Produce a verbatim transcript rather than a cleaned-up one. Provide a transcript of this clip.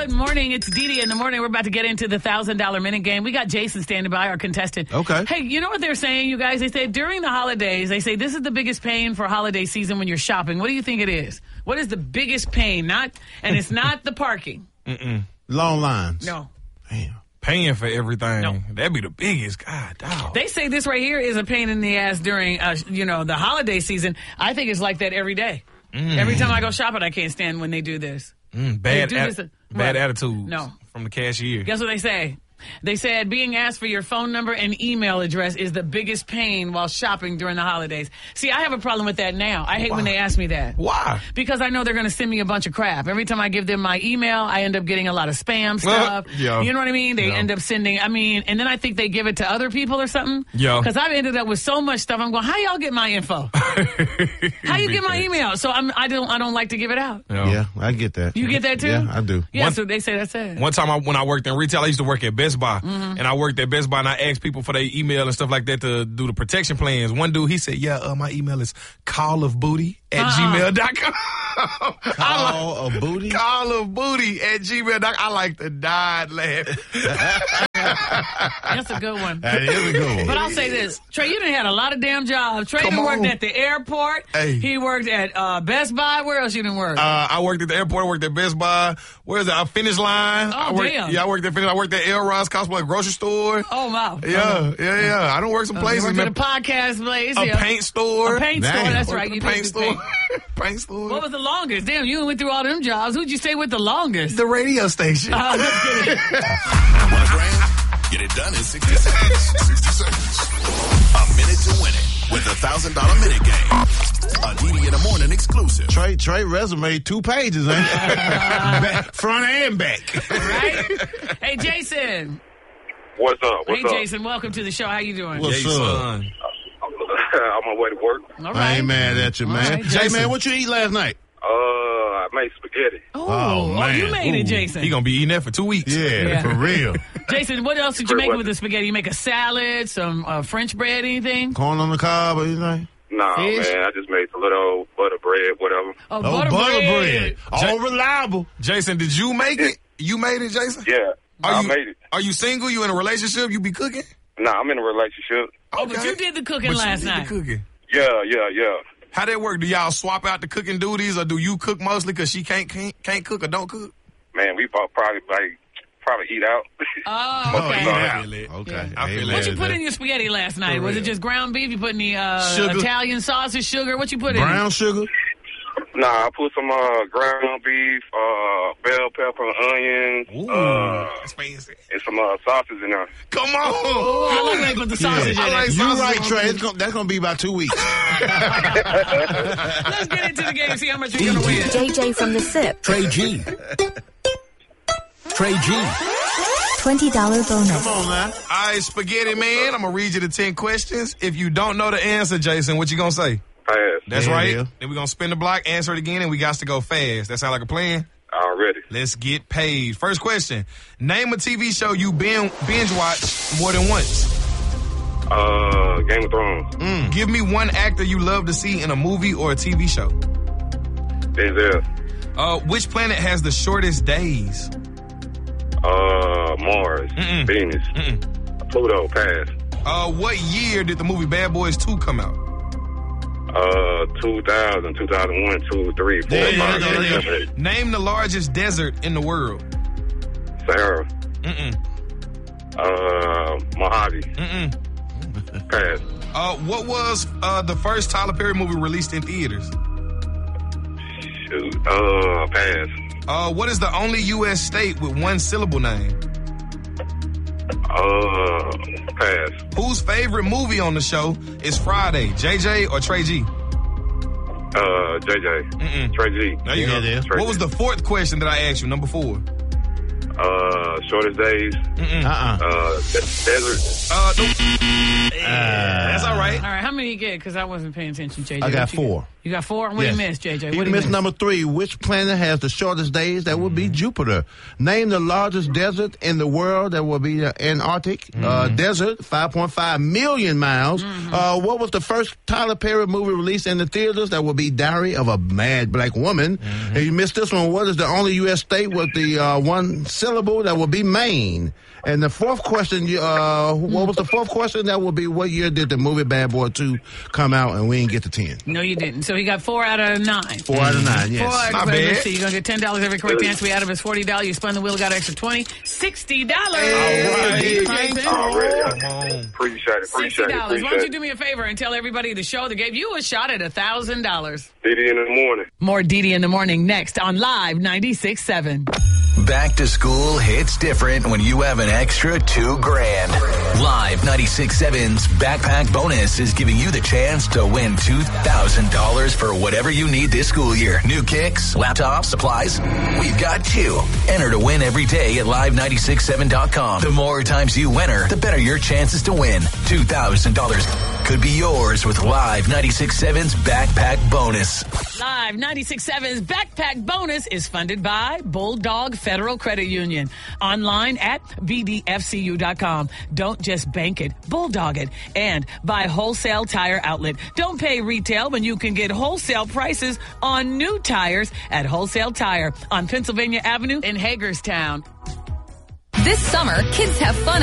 Good morning. It's Dee Dee in the morning. We're about to get into the one thousand dollars minute game. We got Jason standing by, our contestant. Okay. Hey, you know what they're saying, you guys? They say during the holidays, they say this is the biggest pain for holiday season when you're shopping. What do you think it is? What is the biggest pain? Not, and it's not the parking. Mm-mm. Long lines. No. Damn. Paying for everything. No. That'd be the biggest. God, dog. They say this right here is a pain in the ass during, uh, you know, the holiday season. I think it's like that every day. Mm. Every time I go shopping, I can't stand when they do this. Mm, bad They do at- this- bad what? attitude. No. From the cashier. Guess what they say? They said being asked for your phone number and email address is the biggest pain while shopping during the holidays. See, I have a problem with that now. I hate Why? when they ask me that. Why? Because I know they're going to send me a bunch of crap. Every time I give them my email, I end up getting a lot of spam stuff. Yeah. You know what I mean? They Yeah. end up sending, I mean, and then I think they give it to other people or something. Yeah. Because I've ended up with so much stuff. I'm going, how y'all get my info? How you get my email? So I'm, I don't I don't like to give it out. Yeah. Yeah, I get that. You get that too? Yeah, I do. Yeah, One- so they say that's it. One time I, when I worked in retail, I used to work at Best Buy. Mm-hmm. And I worked at Best Buy and I asked people for their email and stuff like that to do the protection plans. One dude, he said, yeah, uh, my email is callofbooty at Uh-uh. gmail dot com. Call a booty? Call of booty at gmail dot com. I like to die laughing. That's a good one. That is a good one. But I'll say this, Trey, you done had a lot of damn jobs. Trey Come done worked on. at the airport. Hey. He worked at uh, Best Buy. Where else you done work? Uh, I worked at the airport. I worked at Best Buy. Where's that? Finish Line. Oh, I worked, damn. Yeah, I worked at Finish. I worked at El Ron's Costco grocery store. oh, wow. Yeah, yeah, yeah. I don't work some You places. worked man. at a podcast place. A yeah. paint store. A paint store. Damn. That's Worked right. at You a did paint do store. paint. Paint store. What was the longest? Damn, you went through all them jobs. Who'd you stay with the longest? the radio station? Uh, let's get it. One grand, get it done in sixty seconds. sixty seconds. A minute to win it with a one thousand dollars minute game. A D D in the morning exclusive. Trey, Trey resume, two pages, ain't it? Back, front and back. Right? Hey, Jason. What's up? What's hey, up? Jason. Welcome to the show. How you doing? What's Jason. up? I'm on my way to work. All I right. ain't mad at you, man. right, Jay, Jason. man, what you eat last night? Uh, I made spaghetti. Oh, Oh, man. you made it, Ooh. Jason. He gonna be eating that for two weeks. Yeah, Yeah. for real. Jason, what else did you Pretty make well. with the spaghetti? You make a salad, some uh, French bread, anything? Corn on the cob or anything? Nah, Fish? man, I just made a little butter bread, whatever. Oh, Oh, butter, butter bread. bread. All reliable. Jason, did you make it? You made it, Jason? Yeah, Are I you, made it. Are you single? You in a relationship? You be cooking? Nah, I'm in a relationship. Oh, but you did the cooking But you last did night. The cooking. Yeah, yeah, yeah. How that work? Do y'all swap out the cooking duties, or do you cook mostly because she can't, can't can't cook or don't cook? Man, we both probably like probably eat out. Oh, Oh, okay. yeah. I feel it. Okay. Yeah. I feel Amen it. What you to put that. in your spaghetti last night? Was it real. just ground beef? You put any uh, Sugar. Italian sausage, sugar? What you put in? Brown sugar? Nah, I put some uh, ground beef, uh, bell pepper, onions, Ooh, uh, that's fancy. and some uh, sausage in there. Come on. Oh, I like when they put the sausage Yeah. in I like it. You sausage right, on Trey. it. It's gonna, that's going to be about two weeks. Let's get into the game. See how much you're gonna win. J J from the S I P. Trey G. Trey G. twenty dollars bonus. Come on, man. All right, spaghetti man. I'm gonna read you the ten questions. If you don't know the answer, Jason, what you gonna say? Pass. That's Yeah, right. yeah. Then we're gonna spin the block, answer it again, and we got to go fast. That sound like a plan? Already. Let's get paid. First question. Name a T V show you binge, binge watch more than once. Uh, Game of Thrones. Mm. Give me one actor you love to see in a movie or a T V show. Denzel. Uh, which planet has the shortest days? Uh, Mars. Mm-mm. Venus. Mm-mm. Pluto. Pass. Uh, what year did the movie Bad Boys two come out? Uh, two thousand, two thousand one, two, three, four, There you five, go, six, there you seven, eight. Name the largest desert in the world. Sahara. Mm-mm. Uh, Mojave. Mm-mm. Pass. Uh, what was uh, the first Tyler Perry movie released in theaters? Shoot. Uh, pass. Uh, what is the only U S state with one syllable name? Uh, pass. Whose favorite movie on the show is Friday, J J or Trey G? Uh, J J. Mm-mm. Trey G. There you Yeah, go. there. Trey What was G. the fourth question that I asked you? Number four. Uh, Shortest Days. Uh-uh. Uh, De- Desert. Uh, nope. Yeah, that's all right. All right, how many you get? Because I wasn't paying attention, J J. I got What you four. get? You got four? What Yes. do you miss, J J? You What do you missed miss? number three. Which planet has the shortest days? That would be Jupiter. Name the largest desert in the world. That would be the Antarctic. Mm-hmm. Uh, desert, five point five million miles. Mm-hmm. Uh, what was the first Tyler Perry movie released in the theaters? That would be Diary of a Mad Black Woman. Mm-hmm. And you missed this one. What is the only U S state with the uh, one syllable? That would be Maine. And the fourth question, you, uh, what was the fourth question? That would be what year did the movie Bad Boy two come out? And we didn't get to ten. No, you didn't. So he got four out of nine. Four out of nine, yes. Four out Not of nine. bad. Let's see. You're going to get ten dollars every correct answer. We out of his forty dollars. You spun the wheel, got extra twenty. sixty dollars. Hey, Right there. Already. Come on. Appreciate it. sixty Appreciate it. dollars. Why don't Appreciate you it. do me a favor and tell everybody the show that gave you a shot at one thousand dollars. Diddy in the morning. More Didi in the morning next on Live ninety-six point seven. Back to school hits different when you have an extra two grand. Live ninety-six point seven's Backpack Bonus is giving you the chance to win two thousand dollars for whatever you need this school year. New kicks, laptops, supplies. We've got you. Enter to win every day at live nine six seven dot com. The more times you enter, the better your chances to win. two thousand dollars could be yours with Live ninety-six point seven's Backpack Bonus. Live ninety-six point seven's Backpack Bonus is funded by Bulldog Federal Credit Union. Online at b d f c u dot com. Don't just bank it, bulldog it. And by Wholesale Tire Outlet. Don't pay retail when you can get wholesale prices on new tires at Wholesale Tire on Pennsylvania Avenue in Hagerstown. This summer, kids have fun